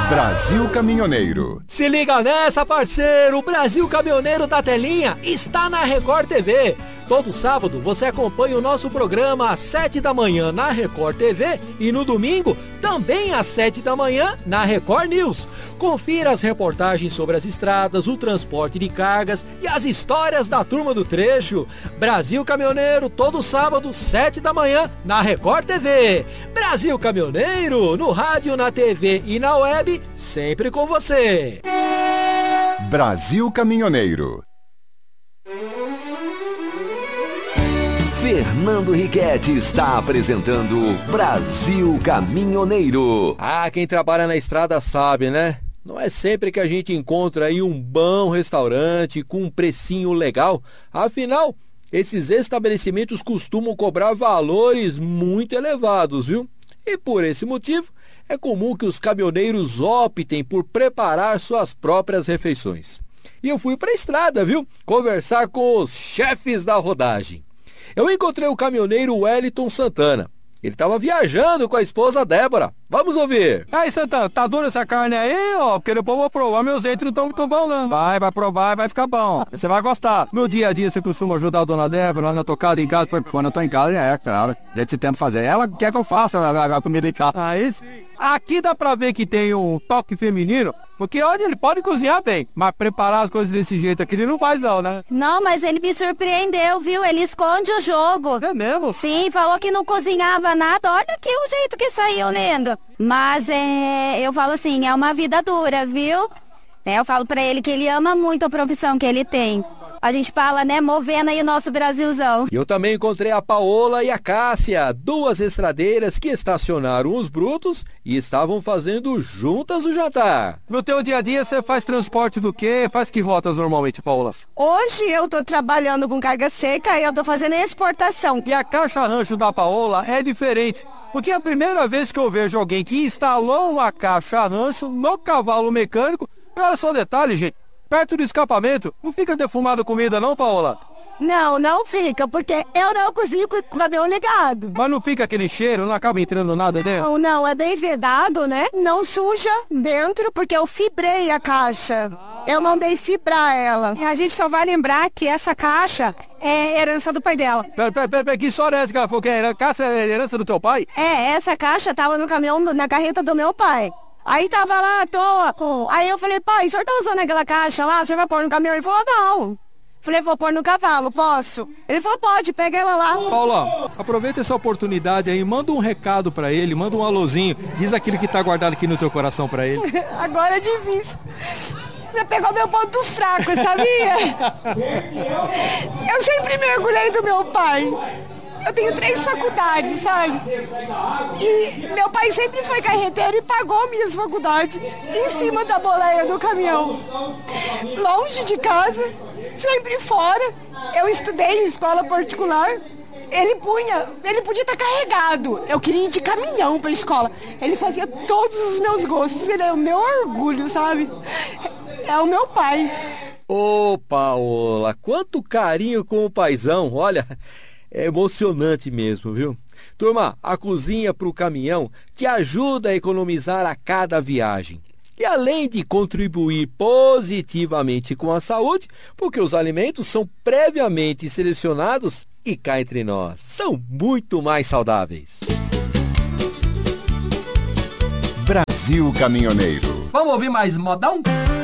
Brasil Caminhoneiro. Se liga nessa, parceiro! O Brasil Caminhoneiro da Telinha está na Record TV. Todo sábado você acompanha o nosso programa às 7 da manhã na Record TV e no domingo também às 7 da manhã na Record News. Confira as reportagens sobre as estradas, o transporte de cargas e as histórias da turma do trecho. Brasil Caminhoneiro, todo sábado, 7 da manhã na Record TV. Brasil Caminhoneiro, no rádio, na TV e na web, sempre com você. Brasil Caminhoneiro. Fernando Riquetti está apresentando Brasil Caminhoneiro. Ah, quem trabalha na estrada sabe, né? Não é sempre que a gente encontra aí um bom restaurante com um precinho legal. Afinal, esses estabelecimentos costumam cobrar valores muito elevados, viu? E por esse motivo, é comum que os caminhoneiros optem por preparar suas próprias refeições. E eu fui para a estrada, viu? Conversar com os chefes da rodagem. Eu encontrei o caminhoneiro Wellington Santana. Ele estava viajando com a esposa Débora. Vamos ouvir. Aí, Santana, tá dura essa carne aí, ó? Porque depois eu vou provar, meus dentes não estão muito bons, não. Vai provar e vai ficar bom. Você vai gostar. No dia a dia, você costuma ajudar a dona Débora lá na tocada em casa? Quando eu tô em casa, claro. A gente tenta fazer. Ela quer que eu faça a comida em casa. Aí sim. Aqui dá pra ver que tem um toque feminino, porque olha, ele pode cozinhar bem, mas preparar as coisas desse jeito aqui ele não faz não, né? Não, mas ele me surpreendeu, viu? Ele esconde o jogo. É mesmo? Sim, falou que não cozinhava nada. Olha aqui o jeito que saiu, lindo. Mas eu falo assim, é uma vida dura, viu? Eu falo pra ele que ele ama muito a profissão que ele tem. A gente fala, né, movendo aí o nosso Brasilzão. Eu também encontrei a Paola e a Cássia, duas estradeiras que estacionaram os brutos e estavam fazendo juntas o jantar. No teu dia a dia, você faz transporte do quê? Faz que rotas normalmente, Paola? Hoje eu tô trabalhando com carga seca e eu tô fazendo exportação. E a caixa rancho da Paola é diferente, porque é a primeira vez que eu vejo alguém que instalou uma caixa rancho no cavalo mecânico. Olha só o detalhe, gente. Perto do escapamento, não fica defumada comida não, Paola? Não fica, porque eu não cozinho com o caminhão ligado. Mas não fica aquele cheiro, não acaba entrando nada dentro? Não, é bem vedado, né? Não suja dentro, porque eu fibrei a caixa. Eu mandei fibrar ela. E a gente só vai lembrar que essa caixa é herança do pai dela. Pera, que história é essa que ela falou que a caixa é herança do teu pai? Essa caixa tava no caminhão, na carreta do meu pai. Aí tava lá à toa. Aí eu falei, pai, o senhor tá usando aquela caixa lá? O senhor vai pôr no caminhão? Ele falou, não. Falei, vou pôr no cavalo, posso? Ele falou, pode, pega ela lá. Paula, aproveita essa oportunidade aí, manda um recado pra ele, manda um alôzinho, diz aquilo que tá guardado aqui no teu coração pra ele. Agora é difícil. Você pegou meu ponto fraco, sabia? Eu sempre mergulhei do meu pai. Eu tenho 3 faculdades, sabe? E meu pai sempre foi carreteiro e pagou minhas faculdades em cima da boleia do caminhão. Longe de casa, sempre fora. Eu estudei em escola particular. Ele podia estar carregado. Eu queria ir de caminhão pra escola. Ele fazia todos os meus gostos. Ele é o meu orgulho, sabe? É o meu pai. Ô, Paola, quanto carinho com o paizão, olha... É emocionante mesmo, viu? Turma, a cozinha para o caminhão te ajuda a economizar a cada viagem. E além de contribuir positivamente com a saúde, porque os alimentos são previamente selecionados e cá entre nós, são muito mais saudáveis. Brasil Caminhoneiro. Vamos ouvir mais modão?